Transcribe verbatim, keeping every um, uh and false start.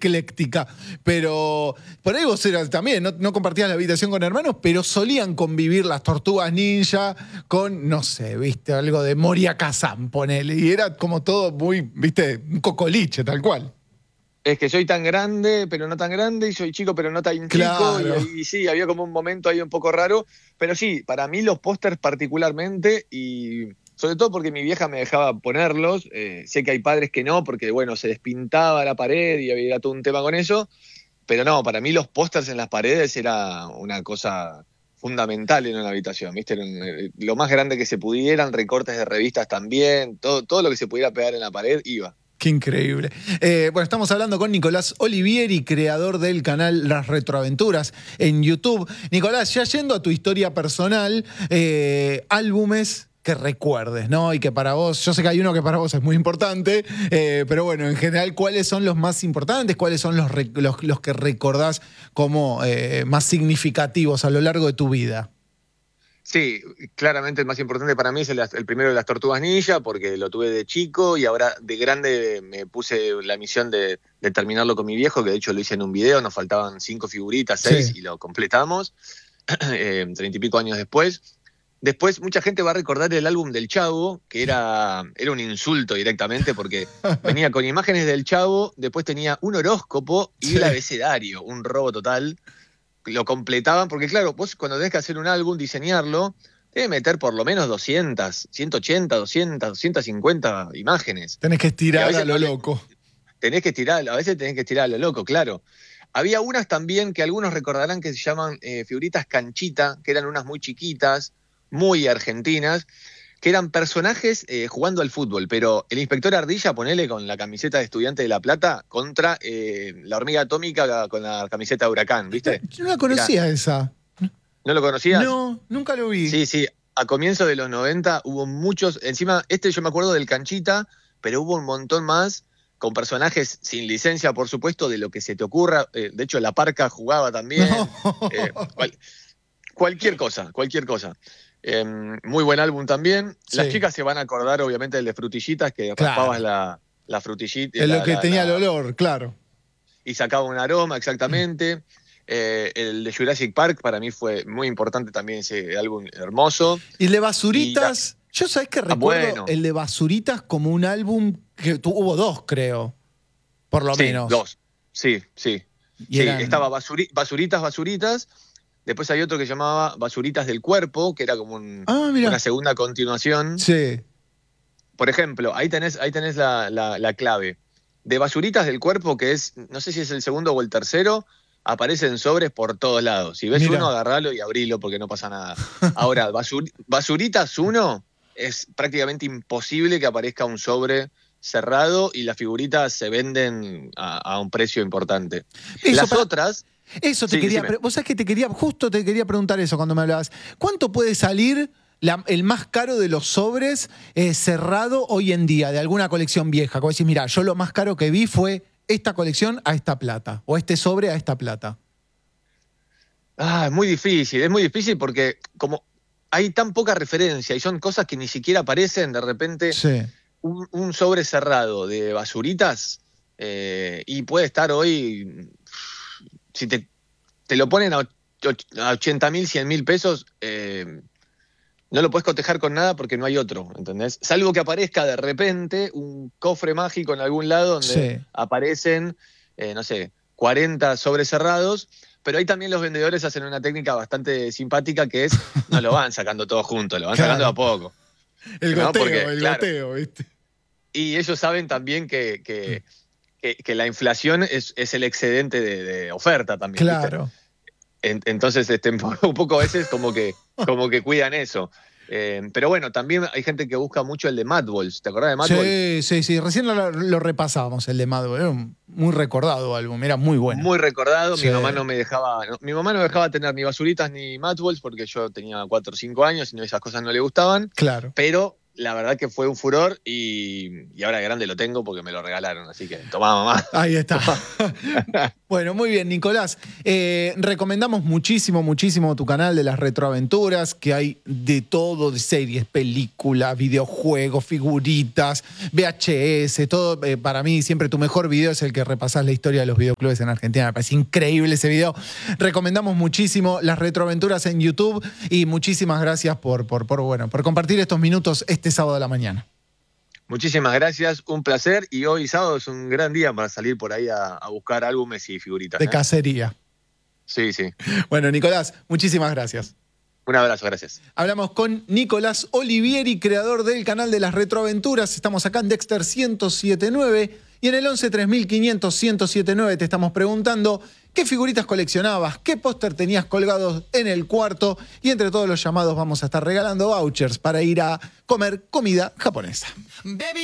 ecléctica. Pero por ahí vos eras también, no, no compartías la habitación con hermanos, pero solían convivir las tortugas ninja con, no sé, viste, algo de Moria Kazan, ponele. Y era como todo muy, viste, un cocoliche, tal cual. Es que soy tan grande, pero no tan grande, y soy chico, pero no tan Claro. chico. Y, y sí, había como un momento ahí un poco raro. Pero sí, para mí los pósters particularmente, y sobre todo porque mi vieja me dejaba ponerlos. Eh, sé que hay padres que no, porque bueno, se despintaba la pared y había todo un tema con eso. Pero no, para mí los pósters en las paredes era una cosa fundamental en una habitación, ¿viste? Eran, eh, lo más grande que se pudieran, recortes de revistas también, todo, todo lo que se pudiera pegar en la pared iba. Qué increíble. Eh, bueno, estamos hablando con Nicolás Olivieri, creador del canal Las Retroaventuras en YouTube. Nicolás, ya yendo a tu historia personal, eh, álbumes que recuerdes, ¿no? Y que para vos, yo sé que hay uno que para vos es muy importante, eh, pero bueno, en general, ¿cuáles son los más importantes? ¿Cuáles son los, los, los que recordás como eh, más significativos a lo largo de tu vida? Sí, claramente el más importante para mí es el, el primero de las Tortugas Ninja, porque lo tuve de chico y ahora de grande me puse la misión de, de terminarlo con mi viejo, que de hecho lo hice en un video, nos faltaban cinco figuritas, seis, sí, y lo completamos, eh, treinta y pico años después. Después mucha gente va a recordar el álbum del Chavo, que era, era un insulto directamente, porque venía con imágenes del Chavo, después tenía un horóscopo y sí, el abecedario, un robo total. Lo completaban, porque claro, vos cuando tenés que hacer un álbum, diseñarlo, tenés que meter por lo menos doscientas, ciento ochenta, doscientas, doscientas cincuenta imágenes. Tenés que estirar a, a lo no, loco. Tenés que estirar, a veces tenés que estirar a lo loco, claro. Había unas también que algunos recordarán que se llaman eh, figuritas canchita, que eran unas muy chiquitas, muy argentinas, que eran personajes eh, jugando al fútbol, pero el inspector Ardilla, ponele con la camiseta de Estudiante de La Plata, contra eh, la hormiga atómica con la camiseta de Huracán, ¿viste? Yo no la conocía. Era... esa. ¿No lo conocías? No, nunca lo vi. Sí, sí, a comienzos de los noventa hubo muchos, encima este yo me acuerdo del Canchita, pero hubo un montón más, con personajes sin licencia, por supuesto, de lo que se te ocurra. Eh, de hecho, La Parca jugaba también. No. Eh, cual, cualquier cosa, cualquier cosa. Eh, muy buen álbum también. Sí. Las chicas se van a acordar, obviamente, del de Frutillitas, que claro, raspabas la, la frutillita. Es la, lo que la, tenía la, el olor, claro. Y sacaba un aroma, exactamente. Eh, el de Jurassic Park para mí fue muy importante también, ese álbum hermoso. Y el de Basuritas, y, yo sabés que recuerdo ah, bueno. el de Basuritas como un álbum que hubo dos, creo, por lo sí, menos. dos, sí, sí. sí eran... Estaba basuri, Basuritas, Basuritas, después hay otro que llamaba Basuritas del Cuerpo, que era como un, ah, una segunda continuación. Sí. Por ejemplo, ahí tenés, ahí tenés la, la, la clave. De Basuritas del Cuerpo, que es, no sé si es el segundo o el tercero, aparecen sobres por todos lados. Si ves Mira. uno, agarralo y abrilo porque no pasa nada. Ahora, basur, Basuritas uno, es prácticamente imposible que aparezca un sobre cerrado y las figuritas se venden a, a un precio importante. Eso las para, otras... Eso te sí, quería... Decime. Vos sabés que te quería, justo te quería preguntar eso cuando me hablabas. ¿Cuánto puede salir la, el más caro de los sobres eh, cerrado hoy en día de alguna colección vieja? Como decís, mira, yo lo más caro que vi fue esta colección a esta plata, o este sobre a esta plata. Ah, es muy difícil, es muy difícil porque como hay tan poca referencia y son cosas que ni siquiera aparecen, de repente sí. un, un sobre cerrado de basuritas eh, y puede estar hoy, si te, te lo ponen a ochenta mil, cien mil pesos, eh, no lo puedes cotejar con nada porque no hay otro, ¿entendés? Salvo que aparezca de repente un cofre mágico en algún lado donde sí. aparecen, eh, no sé, cuarenta sobres cerrados, pero ahí también los vendedores hacen una técnica bastante simpática que es, no lo van sacando todo junto, lo van claro. sacando a poco. El ¿no? goteo, porque, el claro, goteo, ¿viste? Y ellos saben también que, que, que, que la inflación es, es el excedente de, de oferta también. Claro. ¿viste? Entonces, este, un poco a veces como que, como que cuidan eso. Eh, pero bueno, también hay gente que busca mucho el de Madballs. ¿Te acordás de Madballs? Sí, sí, sí. Recién lo, lo repasábamos, el de Madballs. Era un muy recordado álbum, era muy bueno. Muy recordado. Sí. Mi mamá no me dejaba no, mi mamá no me dejaba tener ni basuritas ni Madballs porque yo tenía cuatro o cinco años y no, esas cosas no le gustaban. Claro. Pero la verdad que fue un furor y, y ahora de grande lo tengo porque me lo regalaron, así que tomá, mamá. Ahí está. Bueno, muy bien, Nicolás. Eh, recomendamos muchísimo, muchísimo tu canal de las retroaventuras, que hay de todo, de series, películas, videojuegos, figuritas, V H S, todo. Eh, para mí siempre tu mejor video es el que repasás la historia de los videoclubes en Argentina. Me parece increíble ese video. Recomendamos muchísimo las retroaventuras en YouTube y muchísimas gracias por, por, por, bueno, por compartir estos minutos este sábado a la mañana. Muchísimas gracias, un placer. Y hoy sábado es un gran día para salir por ahí a, a buscar álbumes y figuritas. De ¿eh? cacería. Sí, sí. Bueno, Nicolás, muchísimas gracias. Un abrazo, gracias. Hablamos con Nicolás Olivieri, creador del canal de las retroaventuras. Estamos acá en Dexter ciento siete punto nueve y en el once tres mil quinientos ciento siete punto nueve te estamos preguntando qué figuritas coleccionabas, qué póster tenías colgados en el cuarto y entre todos los llamados vamos a estar regalando vouchers para ir a comer comida japonesa. Baby.